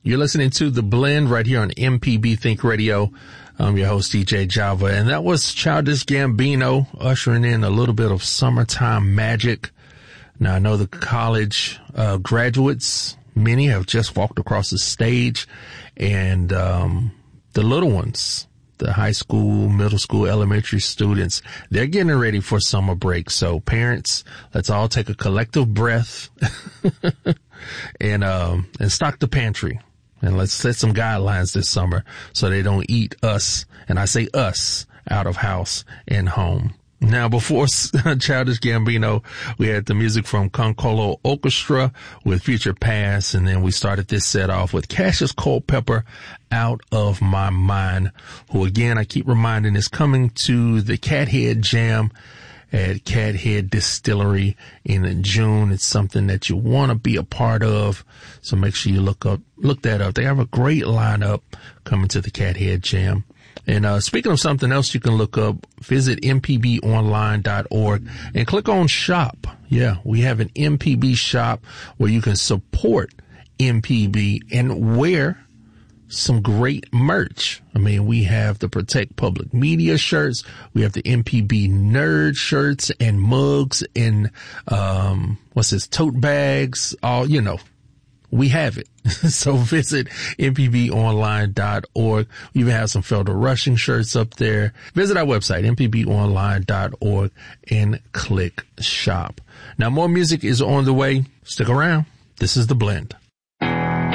You're listening to The Blend right here on MPB Think Radio. I'm your host, DJ Java, and that was Childish Gambino ushering in a little bit of summertime magic. Now, I know the college graduates, many have just walked across the stage, and the little ones, the high school, middle school, elementary students, they're getting ready for summer break. So parents, let's all take a collective breath and stock the pantry. And let's set some guidelines this summer so they don't eat us, and I say us, out of house and home. Now, before Childish Gambino, we had the music from Concolo Orchestra with Future Past, and then we started this set off with Cassius Culpepper, Out of My Mind, who, again, I keep reminding is coming to the Cathead Jam at Cathead Distillery in June. It's something that you want to be a part of, so make sure you look that up. They have a great lineup coming to the Cathead Jam. And speaking of something else you can look up, visit mpbonline.org and click on shop. Yeah, we have an MPB shop where you can support MPB and wear some great merch. I mean, we have the Protect Public Media shirts. We have the MPB Nerd shirts and mugs and, tote bags, all, we have it. So visit mpbonline.org. We even have some Felder Rushing shirts up there. Visit our website, mpbonline.org, and click shop. Now, more music is on the way. Stick around. This is The Blend.